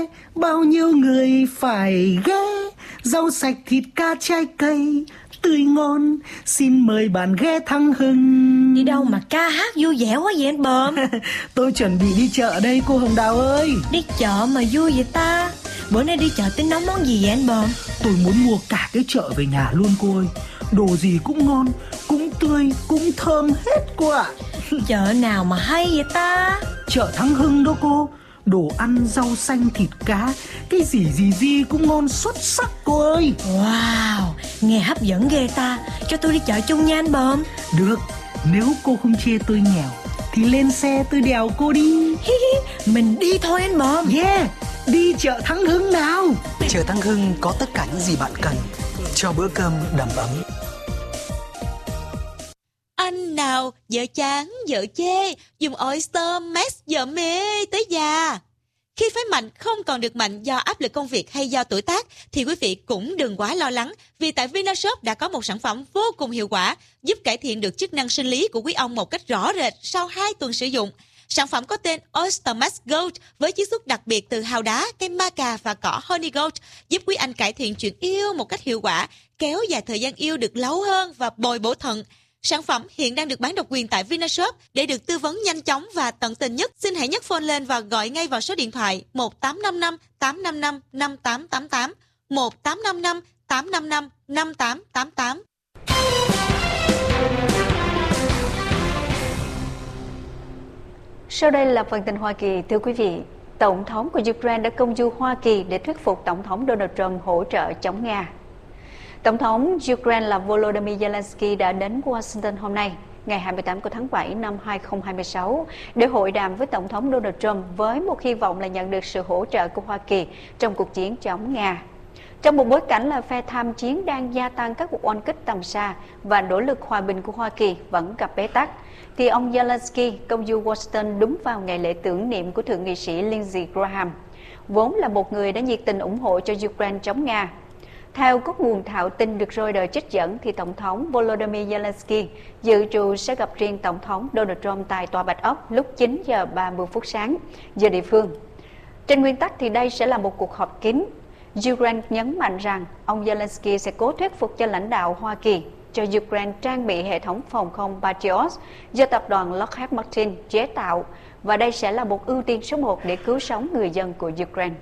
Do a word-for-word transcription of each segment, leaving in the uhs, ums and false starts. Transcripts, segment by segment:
Bao nhiêu người phải ghé, rau sạch thịt cá trái cây tươi ngon, xin mời bạn ghé Thăng Hưng. Đi đâu mà ca hát vui vẻ quá vậy anh Bờm? Tôi chuẩn bị đi chợ đây cô Hồng Đào ơi. Đi chợ mà vui vậy ta? Bữa nay đi chợ tính nấu món gì vậy anh Bờm? Tôi muốn mua cả cái chợ về nhà luôn cô ơi. Đồ gì cũng ngon, cũng tươi, cũng thơm hết cô ạ. Chợ nào mà hay vậy ta? Chợ Thăng Hưng đó cô. Đồ ăn, rau xanh, thịt cá, cái gì gì gì cũng ngon xuất sắc cô ơi. Wow, nghe hấp dẫn ghê ta. Cho tôi đi chợ chung nha anh Bờm. Được, nếu cô không chê tôi nghèo thì lên xe tôi đèo cô đi. Mình đi thôi anh Bờm. Yeah, đi chợ Thăng Hưng nào. Chợ Thăng Hưng có tất cả những gì bạn cần cho bữa cơm đầm ấm. Anh nào, vợ chán, vợ chê, dùng Oyster Max vợ mê tới già. Khi phái mạnh không còn được mạnh do áp lực công việc hay do tuổi tác, thì quý vị cũng đừng quá lo lắng, vì tại Vinashop đã có một sản phẩm vô cùng hiệu quả, giúp cải thiện được chức năng sinh lý của quý ông một cách rõ rệt sau hai tuần sử dụng. Sản phẩm có tên Oyster Max Gold với chiết xuất đặc biệt từ hào đá, cây maca và cỏ Honey Gold, giúp quý anh cải thiện chuyện yêu một cách hiệu quả, kéo dài thời gian yêu được lâu hơn và bồi bổ thận. Sản phẩm hiện đang được bán độc quyền tại Vinashop. Để được tư vấn nhanh chóng và tận tình nhất, xin hãy nhấc phone lên và gọi ngay vào số điện thoại một tám năm năm tám năm năm năm tám tám tám, một tám năm năm tám năm năm năm tám tám tám. Sau đây là phần tin Hoa Kỳ. Thưa quý vị, Tổng thống của Ukraine đã công du Hoa Kỳ để thuyết phục Tổng thống Donald Trump hỗ trợ chống Nga. Tổng thống Ukraine là Volodymyr Zelensky đã đến Washington hôm nay, ngày hai mươi tám của tháng bảy năm hai nghìn không trăm hai mươi sáu, để hội đàm với Tổng thống Donald Trump với một hy vọng là nhận được sự hỗ trợ của Hoa Kỳ trong cuộc chiến chống Nga. Trong một bối cảnh là phe tham chiến đang gia tăng các cuộc oanh kích tầm xa và nỗ lực hòa bình của Hoa Kỳ vẫn gặp bế tắc, thì ông Zelensky công du Washington đúng vào ngày lễ tưởng niệm của Thượng nghị sĩ Lindsey Graham, vốn là một người đã nhiệt tình ủng hộ cho Ukraine chống Nga. Theo các nguồn thạo tin được Reuters trích dẫn, thì Tổng thống Volodymyr Zelensky dự trù sẽ gặp riêng Tổng thống Donald Trump tại Tòa Bạch Ốc lúc chín giờ ba mươi phút sáng, giờ địa phương. Trên nguyên tắc thì đây sẽ là một cuộc họp kín. Ukraine nhấn mạnh rằng ông Zelensky sẽ cố thuyết phục cho lãnh đạo Hoa Kỳ cho Ukraine trang bị hệ thống phòng không Patriot do tập đoàn Lockheed Martin chế tạo, và đây sẽ là một ưu tiên số một để cứu sống người dân của Ukraine.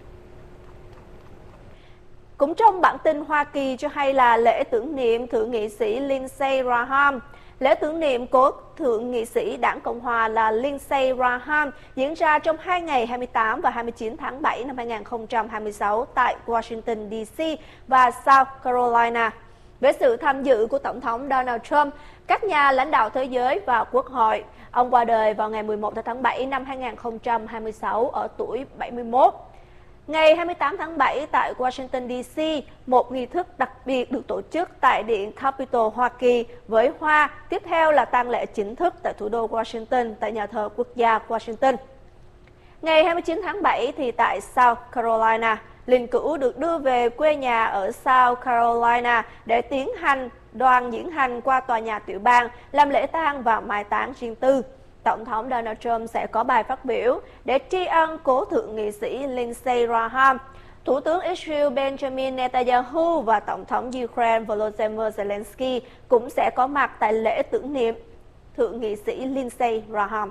Cũng trong bản tin Hoa Kỳ cho hay là lễ tưởng niệm Thượng nghị sĩ Lindsey Graham. Lễ tưởng niệm cố Thượng nghị sĩ Đảng Cộng Hòa là Lindsey Graham diễn ra trong hai ngày hai mươi tám và hai mươi chín tháng bảy năm hai nghìn không trăm hai mươi sáu tại Washington đê xê và South Carolina. Với sự tham dự của Tổng thống Donald Trump, các nhà lãnh đạo thế giới và Quốc hội. Ông qua đời vào ngày mười một tháng bảy năm hai nghìn không trăm hai mươi sáu ở tuổi bảy mươi mốt. Ngày hai mươi tám tháng bảy tại Washington đê xê, một nghi thức đặc biệt được tổ chức tại Điện Capitol Hoa Kỳ với hoa. Tiếp theo là tang lễ chính thức tại thủ đô Washington tại nhà thờ quốc gia Washington. Ngày hai mươi chín tháng bảy thì tại South Carolina, linh cữu được đưa về quê nhà ở South Carolina để tiến hành đoàn diễu hành qua tòa nhà tiểu bang, làm lễ tang và mai táng riêng tư. Tổng thống Donald Trump sẽ có bài phát biểu để tri ân cố Thượng nghị sĩ Lindsey Graham. Thủ tướng Israel Benjamin Netanyahu và Tổng thống Ukraine Volodymyr Zelensky cũng sẽ có mặt tại lễ tưởng niệm Thượng nghị sĩ Lindsey Graham.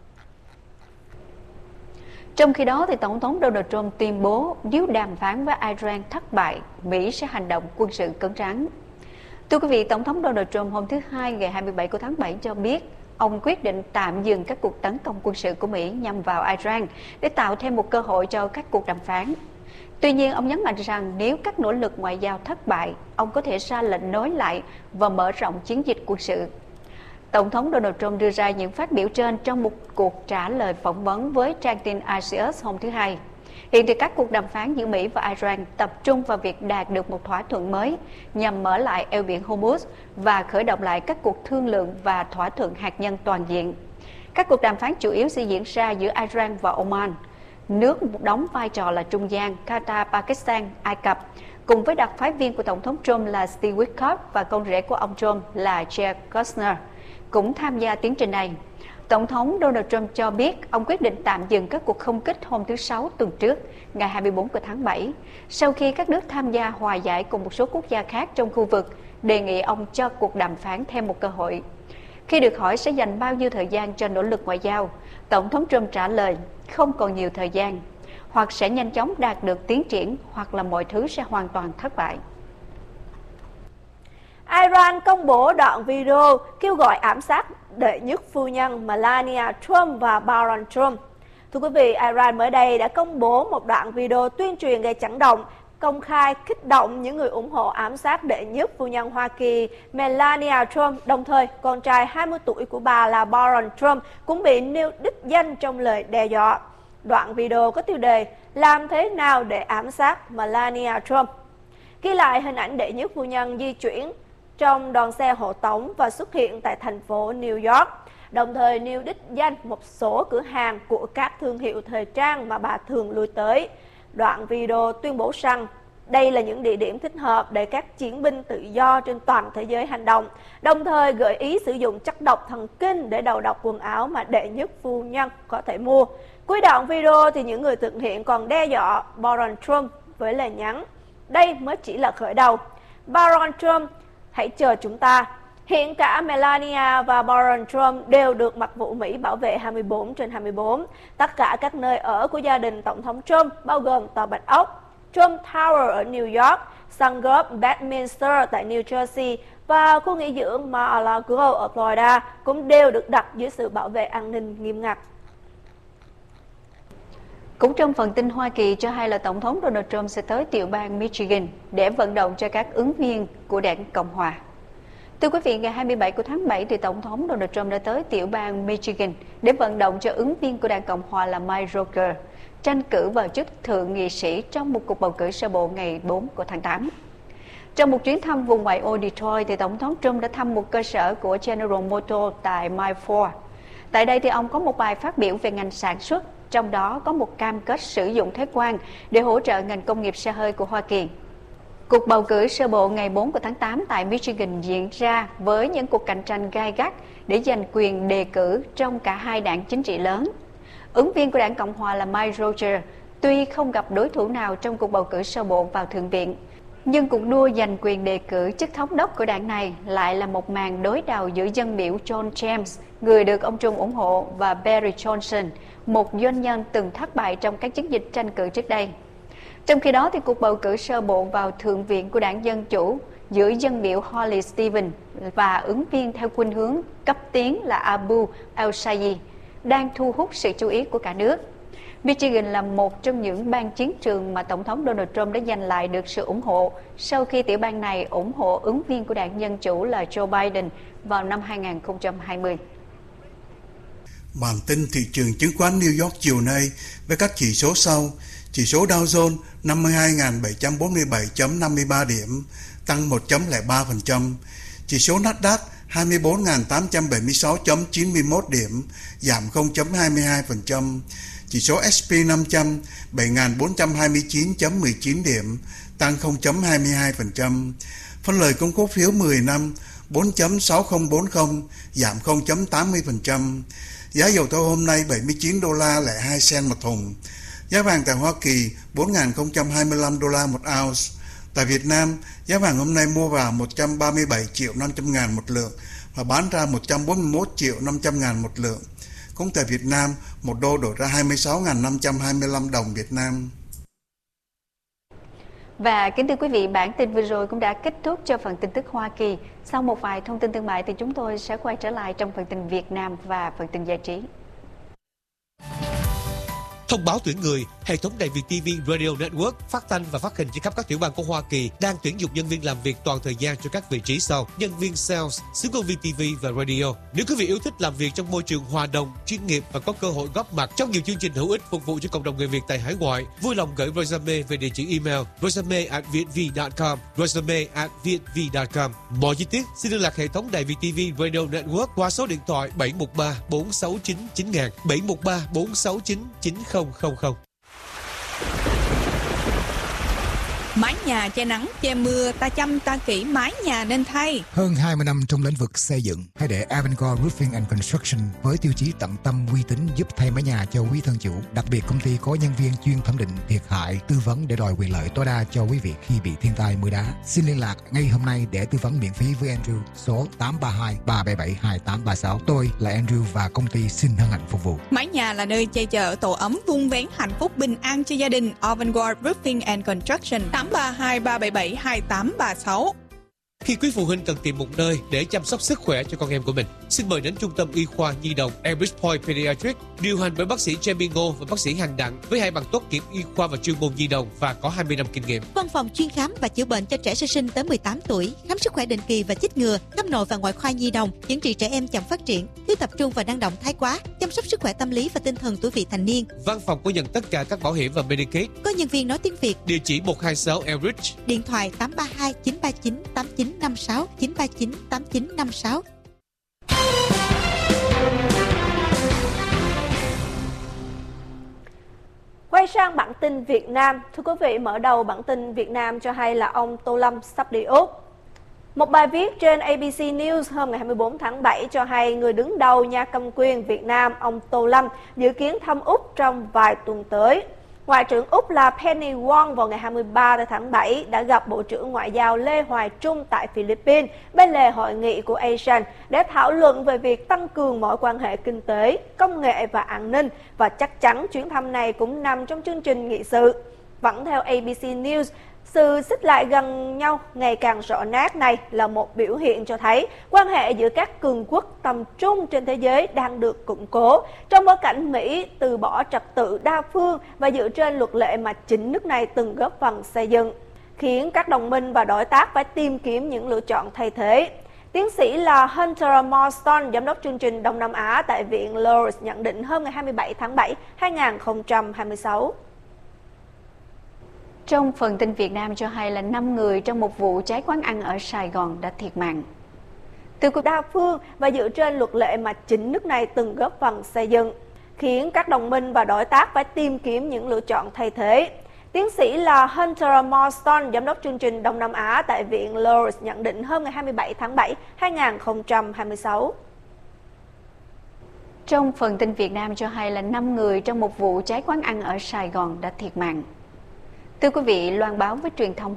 Trong khi đó, thì Tổng thống Donald Trump tuyên bố nếu đàm phán với Iran thất bại, Mỹ sẽ hành động quân sự cứng rắn. Thưa quý vị, Tổng thống Donald Trump hôm thứ Hai ngày hai mươi bảy của tháng bảy cho biết ông quyết định tạm dừng các cuộc tấn công quân sự của Mỹ nhằm vào Iran để tạo thêm một cơ hội cho các cuộc đàm phán. Tuy nhiên, ông nhấn mạnh rằng nếu các nỗ lực ngoại giao thất bại, ông có thể ra lệnh nối lại và mở rộng chiến dịch quân sự. Tổng thống Donald Trump đưa ra những phát biểu trên trong một cuộc trả lời phỏng vấn với trang tin Axios hôm thứ Hai. Hiện thì các cuộc đàm phán giữa Mỹ và Iran tập trung vào việc đạt được một thỏa thuận mới nhằm mở lại eo biển Hormuz và khởi động lại các cuộc thương lượng và thỏa thuận hạt nhân toàn diện. Các cuộc đàm phán chủ yếu sẽ diễn ra giữa Iran và Oman, nước đóng vai trò là trung gian, Qatar, Pakistan, Ai Cập, cùng với đặc phái viên của Tổng thống Trump là Steve Witkoff và con rể của ông Trump là Jared Kushner cũng tham gia tiến trình này. Tổng thống Donald Trump cho biết ông quyết định tạm dừng các cuộc không kích hôm thứ Sáu tuần trước, ngày hai mươi bốn của tháng bảy, sau khi các nước tham gia hòa giải cùng một số quốc gia khác trong khu vực đề nghị ông cho cuộc đàm phán thêm một cơ hội. Khi được hỏi sẽ dành bao nhiêu thời gian cho nỗ lực ngoại giao, Tổng thống Trump trả lời không còn nhiều thời gian, hoặc sẽ nhanh chóng đạt được tiến triển, hoặc là mọi thứ sẽ hoàn toàn thất bại. Iran công bố đoạn video kêu gọi ám sát đệ nhất phu nhân Melania Trump và Baron Trump. Thưa quý vị, Iran mới đây đã công bố một đoạn video tuyên truyền gây chấn động, công khai kích động những người ủng hộ ám sát đệ nhất phu nhân Hoa Kỳ Melania Trump. Đồng thời, con trai hai mươi tuổi của bà là Baron Trump cũng bị nêu đích danh trong lời đe dọa. Đoạn video có tiêu đề "Làm thế nào để ám sát Melania Trump?", ghi lại hình ảnh đệ nhất phu nhân di chuyển trong đoàn xe hộ tống và xuất hiện tại thành phố New York, đồng thời nêu đích danh một số cửa hàng của các thương hiệu thời trang mà bà thường lui tới. Đoạn video tuyên bố rằng đây là những địa điểm thích hợp để các chiến binh tự do trên toàn thế giới hành động, đồng thời gợi ý sử dụng chất độc thần kinh để đầu độc quần áo mà đệ nhất phu nhân có thể mua. Cuối đoạn video thì những người thực hiện còn đe dọa Baron Trump với lời nhắn: "Đây mới chỉ là khởi đầu. Baron Trump, hãy chờ chúng ta." Hiện cả Melania và Baron Trump đều được Mật vụ Mỹ bảo vệ hai mươi bốn trên hai mươi bốn. Tất cả các nơi ở của gia đình Tổng thống Trump, bao gồm Tòa Bạch Ốc, Trump Tower ở New York, sân golf Bedminster tại New Jersey và khu nghỉ dưỡng Mar-a-Lago ở Florida cũng đều được đặt dưới sự bảo vệ an ninh nghiêm ngặt. Cũng trong phần tin Hoa Kỳ cho hay là Tổng thống Donald Trump sẽ tới tiểu bang Michigan để vận động cho các ứng viên của đảng Cộng Hòa. Thưa quý vị, ngày hai mươi bảy của tháng bảy thì Tổng thống Donald Trump đã tới tiểu bang Michigan để vận động cho ứng viên của đảng Cộng Hòa là Mike Roker tranh cử vào chức thượng nghị sĩ trong một cuộc bầu cử sơ bộ ngày bốn của tháng tám. Trong một chuyến thăm vùng ngoại ô Detroit thì Tổng thống Trump đã thăm một cơ sở của General Motors tại Mile Ford. Tại đây thì ông có một bài phát biểu về ngành sản xuất, trong đó có một cam kết sử dụng thuế quan để hỗ trợ ngành công nghiệp xe hơi của Hoa Kỳ. Cuộc bầu cử sơ bộ ngày bốn của tháng tám tại Michigan diễn ra với những cuộc cạnh tranh gay gắt để giành quyền đề cử trong cả hai đảng chính trị lớn. Ứng viên của đảng Cộng Hòa là Mike Roger tuy không gặp đối thủ nào trong cuộc bầu cử sơ bộ vào Thượng viện, nhưng cuộc đua giành quyền đề cử chức thống đốc của đảng này lại là một màn đối đầu giữa dân biểu John James, người được ông Trung ủng hộ, và Barry Johnson, một doanh nhân từng thất bại trong các chiến dịch tranh cử trước đây. Trong khi đó, thì cuộc bầu cử sơ bộ vào Thượng viện của đảng Dân Chủ giữa dân biểu Holly Stevens và ứng viên theo khuynh hướng cấp tiến là Abu El-Sayed đang thu hút sự chú ý của cả nước. Michigan là một trong những bang chiến trường mà Tổng thống Donald Trump đã giành lại được sự ủng hộ sau khi tiểu bang này ủng hộ ứng viên của đảng Dân Chủ là Joe Biden vào năm hai nghìn không trăm hai mươi. Bản tin thị trường chứng khoán New York chiều nay với các chỉ số sau. Chỉ số Dow Jones năm mươi hai nghìn bảy trăm bốn mươi bảy phẩy năm mươi ba điểm, tăng một phẩy không ba phần trăm. Chỉ số Nasdaq hai mươi bốn nghìn tám trăm bảy mươi sáu phẩy chín mươi mốt điểm, giảm không phẩy hai mươi hai phần trăm. Chỉ số S and P năm trăm bảy nghìn bốn trăm hai mươi chín phẩy mười chín điểm, tăng không phẩy hai mươi hai phần trăm. Phân lời công cổ phiếu mười năm bốn phẩy sáu không bốn không, giảm không phẩy tám mươi phần trăm. Giá dầu thô hôm nay bảy mươi chín đô la lẻ hai cent một thùng. Giá vàng tại Hoa Kỳ bốn nghìn không trăm hai mươi lăm đô la một ounce. Tại Việt Nam, giá vàng hôm nay mua vào một trăm ba mươi bảy triệu năm trăm ngàn một lượng và bán ra một trăm bốn mươi mốt triệu năm trăm ngàn một lượng. Cũng tại Việt Nam, một đô đổi ra hai mươi sáu nghìn năm trăm hai mươi lăm đồng Việt Nam. Và kính thưa quý vị, bản tin vừa rồi cũng đã kết thúc cho phần tin tức Hoa Kỳ. Sau một vài thông tin thương mại thì chúng tôi sẽ quay trở lại trong phần tin Việt Nam và phần tin giải trí. Thông báo tuyển người, hệ thống đài Việt ti vi Radio Network phát thanh và phát hình trên khắp các tiểu bang của Hoa Kỳ đang tuyển dụng nhân viên làm việc toàn thời gian cho các vị trí sau: nhân viên sales, xướng ngôn viên ti vi và radio. Nếu quý vị yêu thích làm việc trong môi trường hòa đồng, chuyên nghiệp và có cơ hội góp mặt trong nhiều chương trình hữu ích phục vụ cho cộng đồng người Việt tại hải ngoại, vui lòng gửi resume về địa chỉ email resume at vietv chấm com, resume at vietv chấm com. Mọi chi tiết xin liên lạc hệ thống đài Việt ti vi Radio Network qua số điện thoại bảy một ba bốn sáu chín chín nghìn, bảy một ba bốn sáu chín chín không không không. Mái nhà che nắng, che mưa, ta chăm ta kỹ mái nhà nên thay. Hơn hai mươi năm trong lĩnh vực xây dựng, hãy để Avangard Roofing and Construction với tiêu chí tận tâm uy tín giúp thay mái nhà cho quý thân chủ. Đặc biệt công ty có nhân viên chuyên thẩm định thiệt hại, tư vấn để đòi quyền lợi tối đa cho quý vị khi bị thiên tai mưa đá. Xin liên lạc ngay hôm nay để tư vấn miễn phí với Andrew số tám ba hai ba bảy bảy hai tám ba sáu. Tôi là Andrew và công ty xin hân hạnh phục vụ. Mái nhà là nơi che chở tổ ấm vun vén hạnh phúc bình an cho gia đình. Avangard Roofing and Construction tám ba hai ba bảy bảy hai tám ba sáu. Khi quý phụ huynh cần tìm một nơi để chăm sóc sức khỏe cho con em của mình, xin mời đến Trung tâm Y khoa Nhi đồng Elbridge Point Pediatric, điều hành bởi bác sĩ Jamie Ngô và bác sĩ Hằng Đặng với hai bằng tốt nghiệp y khoa và chuyên môn nhi đồng và có hai mươi năm kinh nghiệm. Văn phòng chuyên khám và chữa bệnh cho trẻ sơ sinh tới mười tám tuổi, khám sức khỏe định kỳ và chích ngừa, khám nội và ngoại khoa nhi đồng, chẩn trị trẻ em chậm phát triển, thiếu tập trung và năng động thái quá, chăm sóc sức khỏe tâm lý và tinh thần tuổi vị thành niên. Văn phòng có nhận tất cả các bảo hiểm và Medicaid. Có nhân viên nói tiếng Việt. Địa chỉ một hai sáu Elbridge. Điện thoại tám ba hai chín ba chín tám chín năm sáu chín ba chín tám chín năm sáu. Quay sang bản tin Việt Nam, thưa quý vị, mở đầu bản tin Việt Nam cho hay là ông Tô Lâm sắp đi Úc. Một bài viết trên A B C News hôm ngày hai mươi bốn tháng bảy cho hay người đứng đầu nhà cầm quyền Việt Nam, ông Tô Lâm, dự kiến thăm Úc trong vài tuần tới. Ngoại trưởng Úc là Penny Wong vào ngày hai mươi ba tháng bảy đã gặp Bộ trưởng Ngoại giao Lê Hoài Trung tại Philippines bên lề hội nghị của a sê an để thảo luận về việc tăng cường mối quan hệ kinh tế, công nghệ và an ninh, và chắc chắn chuyến thăm này cũng nằm trong chương trình nghị sự. Vẫn theo A B C News, sự xích lại gần nhau ngày càng rõ nét này là một biểu hiện cho thấy quan hệ giữa các cường quốc tầm trung trên thế giới đang được củng cố trong bối cảnh Mỹ từ bỏ trật tự đa phương và dựa trên luật lệ mà chính nước này từng góp phần xây dựng, khiến các đồng minh và đối tác phải tìm kiếm những lựa chọn thay thế. Tiến sĩ là Hunter Marston, giám đốc chương trình Đông Nam Á tại Viện Lourdes nhận định hôm ngày hai mươi bảy tháng bảy hai nghìn không trăm hai mươi sáu. Trong phần tin Việt Nam cho hay là năm người trong một vụ cháy quán ăn ở Sài Gòn đã thiệt mạng. Từ cuộc đa phương và dựa trên luật lệ mà chính nước này từng góp phần xây dựng, khiến các đồng minh và đối tác phải tìm kiếm những lựa chọn thay thế. Tiến sĩ là Hunter Marston, giám đốc chương trình Đông Nam Á tại Viện Lourdes nhận định hôm ngày hai mươi bảy tháng bảy hai nghìn không trăm hai mươi sáu. Trong phần tin Việt Nam cho hay là năm người trong một vụ cháy quán ăn ở Sài Gòn đã thiệt mạng. Thưa quý vị, loan báo với truyền thông